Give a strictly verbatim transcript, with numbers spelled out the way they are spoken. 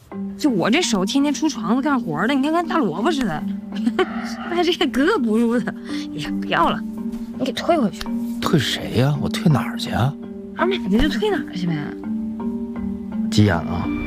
就我这手天天出床子干活的，你看跟大萝卜似的，那这个格格不入的，哎呀，不要了，你给退回去。 退谁呀？我退哪儿去啊？ 俺买的就退哪儿去呗。 急眼了啊！